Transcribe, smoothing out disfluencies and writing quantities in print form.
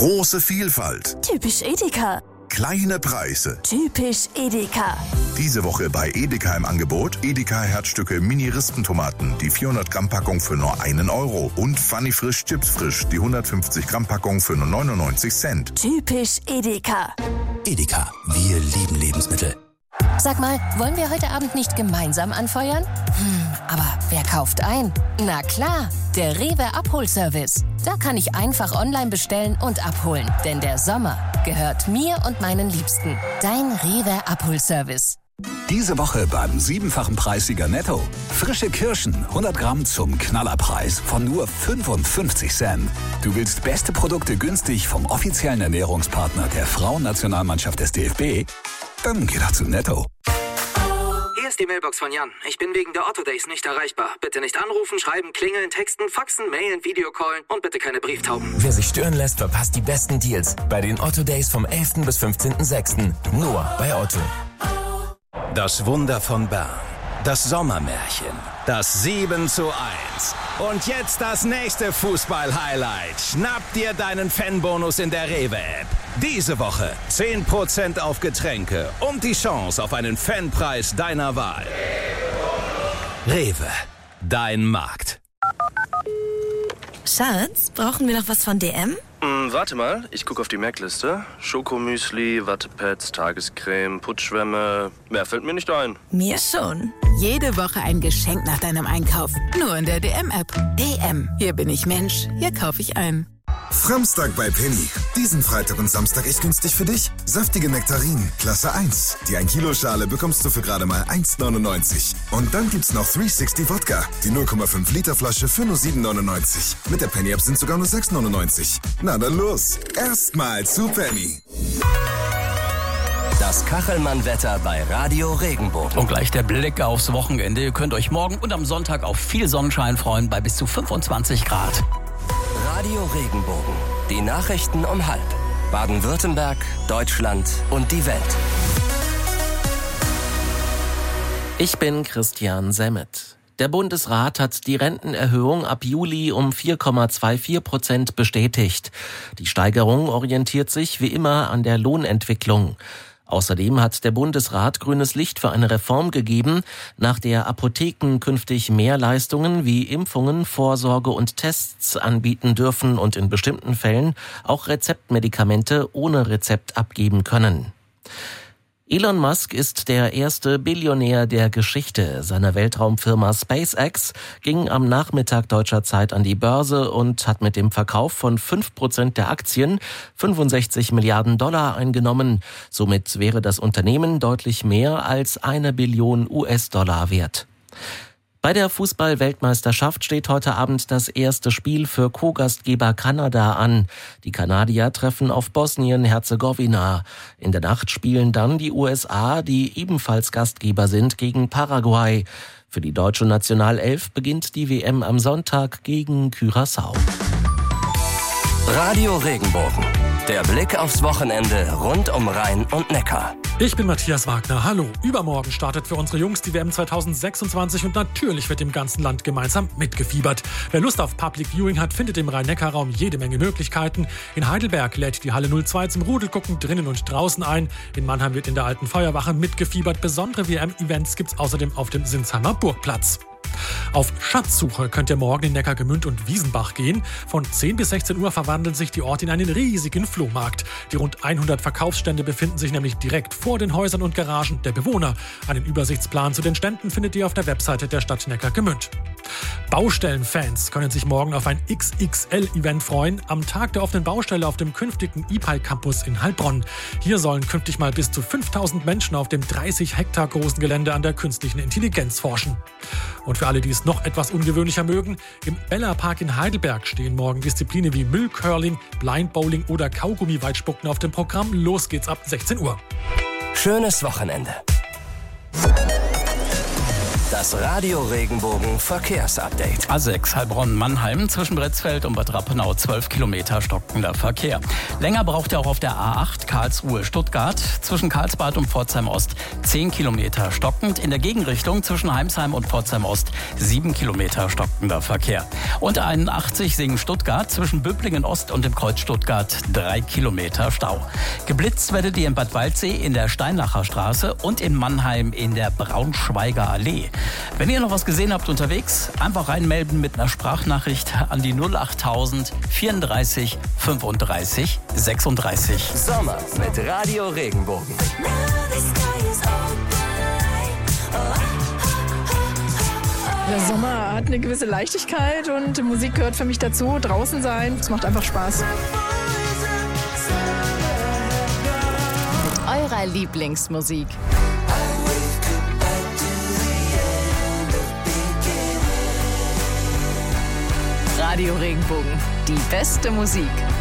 Große Vielfalt. Typisch Edeka. Kleine Preise. Typisch Edeka. Diese Woche bei Edeka im Angebot Edeka Herzstücke Mini-Rispentomaten, die 400 Gramm Packung für nur 1 Euro und Funny Frisch Chips Frisch, die 150 Gramm Packung für nur 99 Cent. Typisch Edeka. Edeka, wir lieben Lebensmittel. Sag mal, wollen wir heute Abend nicht gemeinsam anfeuern? Aber wer kauft ein? Na klar, der Rewe Abholservice. Da kann ich einfach online bestellen und abholen. Denn der Sommer gehört mir und meinen Liebsten. Dein Rewe Abholservice. Diese Woche beim 7-fachen Preissieger Netto. Frische Kirschen, 100 Gramm zum Knallerpreis von nur 55 Cent. Du willst beste Produkte günstig vom offiziellen Ernährungspartner der Frauennationalmannschaft des DFB? Dann geh doch zu Netto. Hier ist die Mailbox von Jan. Ich bin wegen der Otto Days nicht erreichbar. Bitte nicht anrufen, schreiben, klingeln, texten, faxen, mailen, Videocallen und bitte keine Brieftauben. Wer sich stören lässt, verpasst die besten Deals bei den Otto Days vom 11. bis 15.06. Nur bei Otto. Das Wunder von Bern. Das Sommermärchen. Das 7:1. Und jetzt das nächste Fußball-Highlight. Schnapp dir deinen Fanbonus in der Rewe-App. Diese Woche 10% auf Getränke und die Chance auf einen Fanpreis deiner Wahl. Rewe, dein Markt. Schatz, brauchen wir noch was von DM? Warte mal, ich gucke auf die Merkliste. Schokomüsli, Wattepads, Tagescreme, Putzschwämme. Mehr fällt mir nicht ein. Mir schon. Jede Woche ein Geschenk nach deinem Einkauf. Nur in der DM-App. DM. Hier bin ich Mensch. Hier kaufe ich ein. Framstag bei Penny. Diesen Freitag und Samstag echt günstig für dich. Saftige Nektarinen, Klasse 1. Die 1 Kilo Schale bekommst du für gerade mal 1,99. Und dann gibt's noch 360 Wodka. Die 0,5 Liter Flasche für nur 7,99. Mit der Penny-App sind sogar nur 6,99. Na dann los. Erstmal zu Penny. Das Kachelmann-Wetter bei Radio Regenbogen. Und gleich der Blick aufs Wochenende. Ihr könnt euch morgen und am Sonntag auf viel Sonnenschein freuen bei bis zu 25 Grad. Radio Regenbogen. Die Nachrichten um 12:30. Baden-Württemberg, Deutschland und die Welt. Ich bin Christian Semmet. Der Bundesrat hat die Rentenerhöhung ab Juli um 4,24% bestätigt. Die Steigerung orientiert sich wie immer an der Lohnentwicklung. Außerdem hat der Bundesrat grünes Licht für eine Reform gegeben, nach der Apotheken künftig mehr Leistungen wie Impfungen, Vorsorge und Tests anbieten dürfen und in bestimmten Fällen auch Rezeptmedikamente ohne Rezept abgeben können. Elon Musk ist der erste Billionär der Geschichte. Seine Weltraumfirma SpaceX ging am Nachmittag deutscher Zeit an die Börse und hat mit dem Verkauf von 5% der Aktien 65 Milliarden Dollar eingenommen. Somit wäre das Unternehmen deutlich mehr als 1 Billion US-Dollar wert. Bei der Fußball-Weltmeisterschaft steht heute Abend das erste Spiel für Co-Gastgeber Kanada an. Die Kanadier treffen auf Bosnien-Herzegowina. In der Nacht spielen dann die USA, die ebenfalls Gastgeber sind, gegen Paraguay. Für die deutsche Nationalelf beginnt die WM am Sonntag gegen Curaçao. Radio Regenbogen. Der Blick aufs Wochenende rund um Rhein und Neckar. Ich bin Matthias Wagner. Hallo. Übermorgen startet für unsere Jungs die WM 2026 und natürlich wird im ganzen Land gemeinsam mitgefiebert. Wer Lust auf Public Viewing hat, findet im Rhein-Neckar-Raum jede Menge Möglichkeiten. In Heidelberg lädt die Halle 02 zum Rudelgucken drinnen und draußen ein. In Mannheim wird in der Alten Feuerwache mitgefiebert. Besondere WM-Events gibt's außerdem auf dem Sinsheimer Burgplatz. Auf Schatzsuche könnt ihr morgen in Neckargemünd und Wiesenbach gehen. Von 10 bis 16 Uhr verwandeln sich die Orte in einen riesigen Flohmarkt. Die rund 100 Verkaufsstände befinden sich nämlich direkt vor den Häusern und Garagen der Bewohner. Einen Übersichtsplan zu den Ständen findet ihr auf der Webseite der Stadt Neckargemünd. Baustellenfans können sich morgen auf ein XXL-Event freuen. Am Tag der offenen Baustelle auf dem künftigen IPAL-Campus in Heilbronn. Hier sollen künftig mal bis zu 5000 Menschen auf dem 30 Hektar großen Gelände an der künstlichen Intelligenz forschen. Und für alle, die es noch etwas ungewöhnlicher mögen, im Bella Park in Heidelberg stehen morgen Disziplinen wie Müllcurling, Blind Bowling oder Kaugummi-Weitspucken auf dem Programm. Los geht's ab 16 Uhr. Schönes Wochenende. Das Radio Regenbogen Verkehrsupdate. A6 Heilbronn-Mannheim zwischen Bretzfeld und Bad Rappenau 12 Kilometer stockender Verkehr. Länger braucht er auch auf der A8 Karlsruhe-Stuttgart zwischen Karlsbad und Pforzheim-Ost 10 Kilometer stockend. In der Gegenrichtung zwischen Heimsheim und Pforzheim-Ost 7 Kilometer stockender Verkehr. Und 81 Singen-Stuttgart zwischen Böblingen-Ost und dem Kreuz Stuttgart 3 Kilometer Stau. Geblitzt werdet ihr in Bad Waldsee in der Steinlacher Straße und in Mannheim in der Braunschweiger Allee. Wenn ihr noch was gesehen habt unterwegs, einfach reinmelden mit einer Sprachnachricht an die 08000 34 35 36. Sommer mit Radio Regenbogen. Der Sommer hat eine gewisse Leichtigkeit und Musik gehört für mich dazu. Draußen sein, es macht einfach Spaß. Eurer Lieblingsmusik. Radio Regenbogen, die beste Musik.